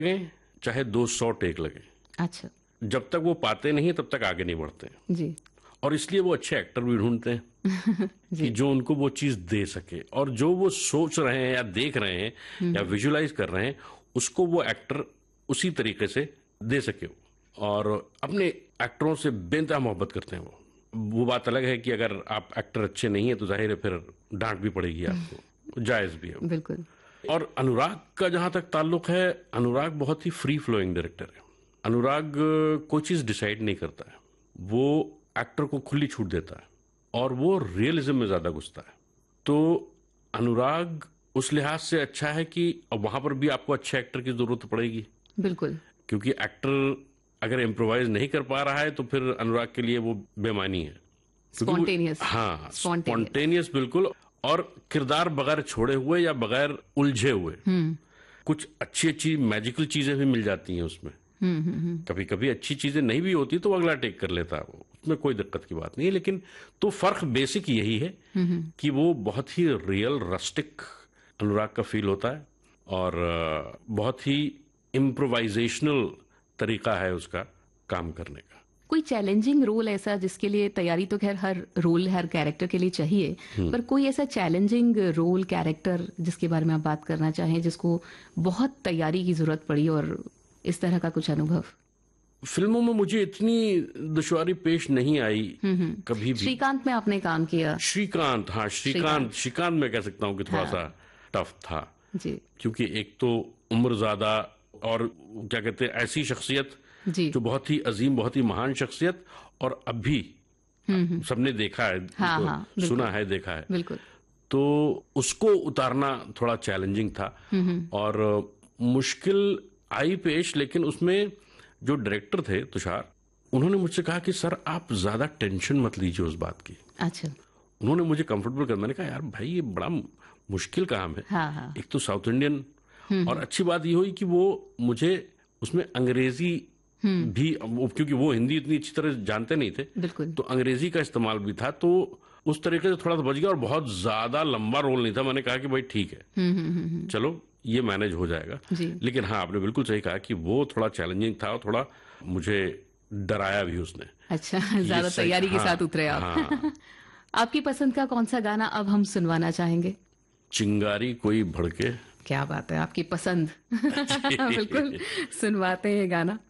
लगे चाहे 200 टेक लगे, अच्छा। जब तक वो पाते नहीं तब तक आगे नहीं बढ़ते। जी। और इसलिए वो अच्छे एक्टर भी ढूंढते हैं कि जो उनको वो चीज दे सके, और जो वो सोच रहे हैं या देख रहे हैं या विजुलाइज कर रहे हैं उसको वो एक्टर उसी तरीके से दे सके। और अपने एक्टरों से बेइंतहा मोहब्बत करते हैं वो बात अलग है कि अगर आप एक्टर अच्छे नहीं है तो जाहिर है फिर डांट भी पड़ेगी आपको, जायज भी है। बिल्कुल। और अनुराग का जहां तक ताल्लुक है, अनुराग बहुत ही फ्री फ्लोइंग डायरेक्टर है। अनुराग कोई चीज डिसाइड नहीं करता है, वो एक्टर को खुली छूट देता है और वो रियलिज्म में ज्यादा घुसता है। तो अनुराग उस लिहाज से अच्छा है कि वहां पर भी आपको अच्छे एक्टर की जरूरत पड़ेगी। बिल्कुल। क्योंकि एक्टर अगर इम्प्रोवाइज नहीं कर पा रहा है तो फिर अनुराग के लिए वो बेमानी है। स्पॉन्टेनियस। हाँ, स्पॉन्टेनियस बिल्कुल। और किरदार बगैर छोड़े हुए या बगैर उलझे हुए कुछ अच्छी अच्छी मैजिकल चीजें भी मिल जाती हैं उसमें। कभी कभी अच्छी चीजें नहीं भी होती तो वो अगला टेक कर लेता है, उसमें कोई दिक्कत की बात नहीं है। लेकिन तो फर्क बेसिक यही है कि वो बहुत ही रियल रस्टिक अनुराग का फील होता है और बहुत ही इम्प्रोवाइजेशनल तरीका है उसका काम करने का। कोई चैलेंजिंग रोल ऐसा जिसके लिए तैयारी तो खैर हर रोल हर कैरेक्टर के लिए चाहिए, पर कोई ऐसा चैलेंजिंग रोल कैरेक्टर जिसके बारे में आप बात करना चाहें जिसको बहुत तैयारी की जरूरत पड़ी और इस तरह का कुछ अनुभव? फिल्मों में मुझे इतनी दुश्वारी पेश नहीं आई कभी भी। श्रीकांत में आपने काम किया। श्रीकांत, हाँ श्रीकांत में कह सकता हूँ कि थोड़ा सा टफ था जी। क्योंकि एक तो उम्र ज्यादा और क्या कहते हैं ऐसी शख्सियत जो बहुत ही अजीम, बहुत ही महान शख्सियत, और अभी सबने देखा है, हाँ, सुना है, देखा है, बिल्कुल। तो उसको उतारना थोड़ा चैलेंजिंग था और मुश्किल आई पेश। लेकिन उसमें जो डायरेक्टर थे तुषार, उन्होंने मुझसे कहा कि सर आप ज्यादा टेंशन मत लीजिए उस बात की। अच्छा। उन्होंने मुझे कंफर्टेबल कर, मैंने कहा यार भाई ये बड़ा मुश्किल काम है। हाँ। एक तो साउथ इंडियन, और अच्छी बात ये हुई कि वो मुझे उसमें अंग्रेजी भी, क्योंकि वो हिंदी इतनी अच्छी तरह जानते नहीं थे, बिल्कुल, तो अंग्रेजी का इस्तेमाल भी था, तो उस तरीके से थोड़ा सा बच गया। और बहुत ज्यादा लंबा रोल नहीं था, मैंने कहा कि भाई ठीक है चलो ये मैनेज हो जाएगा। लेकिन हाँ, आपने बिल्कुल सही कहा कि वो थोड़ा चैलेंजिंग था और थोड़ा मुझे डराया भी उसने। अच्छा, ज्यादा तैयारी के साथ उतरे आप। हाँ। आपकी पसंद का कौन सा गाना अब हम सुनवाना चाहेंगे? चिंगारी कोई भड़के। क्या बात है, आपकी पसंद। बिल्कुल सुनवाते हैं गाना।